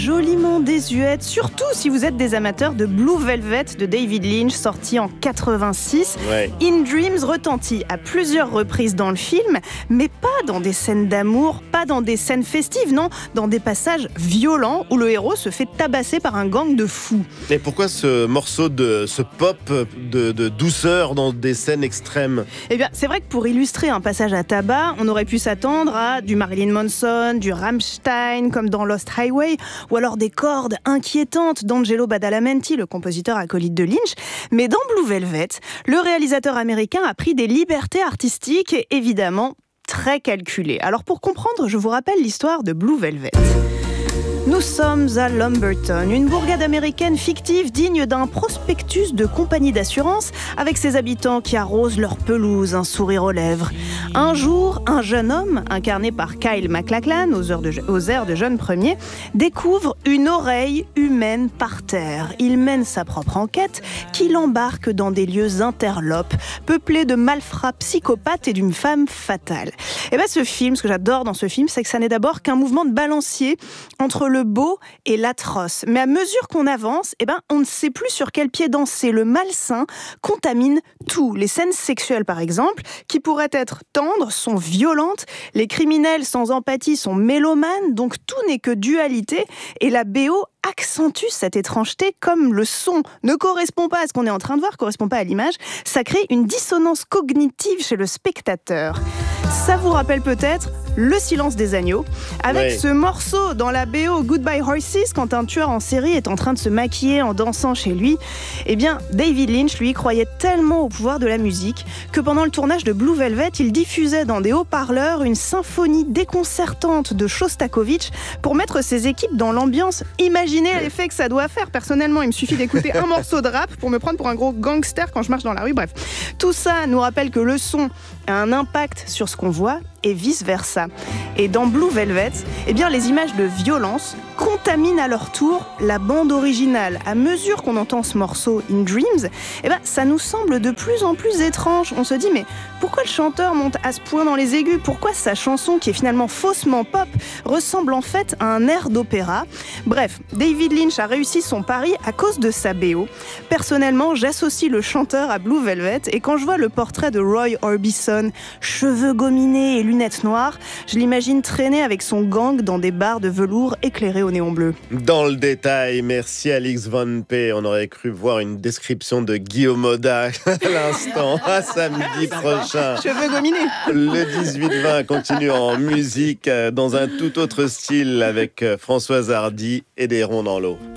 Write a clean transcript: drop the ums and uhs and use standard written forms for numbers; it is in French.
Joliment désuète, surtout si vous êtes des amateurs de Blue Velvet de David Lynch, sorti en 86. Ouais. In Dreams retentit à plusieurs reprises dans le film, mais pas dans des scènes d'amour, pas dans des scènes festives, non, dans des passages violents où le héros se fait tabasser par un gang de fous. Et pourquoi ce morceau ce pop de douceur dans des scènes extrêmes ? Eh bien, c'est vrai que pour illustrer un passage à tabac, on aurait pu s'attendre à du Marilyn Manson, du Rammstein, comme dans Lost Highway, ou alors des cordes inquiétantes d'Angelo Badalamenti, le compositeur acolyte de Lynch. Mais dans Blue Velvet, le réalisateur américain a pris des libertés artistiques et évidemment très calculées. Alors pour comprendre, je vous rappelle l'histoire de Blue Velvet. Nous sommes à Lumberton, une bourgade américaine fictive digne d'un prospectus de compagnie d'assurance avec ses habitants qui arrosent leur pelouse, un sourire aux lèvres. Un jour, un jeune homme, incarné par Kyle MacLachlan, aux airs de jeune premier, découvre une oreille humaine par terre. Il mène sa propre enquête qui l'embarque dans des lieux interlopes, peuplés de malfrats psychopathes et d'une femme fatale. Et bien ce film, ce que j'adore dans ce film, c'est que ça n'est d'abord qu'un mouvement de balancier entre le beau et l'atroce. Mais à mesure qu'on avance, on ne sait plus sur quel pied danser. Le malsain contamine tout. Les scènes sexuelles, par exemple, qui pourraient être tendres, sont violentes. Les criminels sans empathie sont mélomanes. Donc tout n'est que dualité. Et la BO accentue cette étrangeté, comme le son ne correspond pas à ce qu'on est en train de voir, correspond pas à l'image. Ça crée une dissonance cognitive chez le spectateur. Ça vous rappelle peut-être Le silence des agneaux, avec ce morceau dans la BO Goodbye Horses, quand un tueur en série est en train de se maquiller en dansant chez lui. Eh bien, David Lynch, lui, croyait tellement au pouvoir de la musique que pendant le tournage de Blue Velvet, il diffusait dans des haut-parleurs une symphonie déconcertante de Shostakovich pour mettre ses équipes dans l'ambiance. Imaginez l'effet que ça doit faire. Personnellement, il me suffit d'écouter un morceau de rap pour me prendre pour un gros gangster quand je marche dans la rue. Bref, tout ça nous rappelle que le son a un impact sur ce qu'on voit et vice-versa. Et dans Blue Velvet, les images de violence contaminent à leur tour la bande originale. À mesure qu'on entend ce morceau In Dreams, ça nous semble de plus en plus étrange. On se dit, mais pourquoi le chanteur monte à ce point dans les aigus ? Pourquoi sa chanson, qui est finalement faussement pop, ressemble en fait à un air d'opéra ? Bref, David Lynch a réussi son pari à cause de sa BO. Personnellement, j'associe le chanteur à Blue Velvet, et quand je vois le portrait de Roy Orbison, cheveux gominés et lunettes noires, je l'imagine traîner avec son gang dans des bars de velours éclairés au néon bleu. Dans le détail, merci Alix Van P. On aurait cru voir une description de Guillaume Oda à l'instant, à samedi prochain. Cheveux gominés. Le 18-20 continue en musique dans un tout autre style avec Françoise Hardy et des ronds dans l'eau.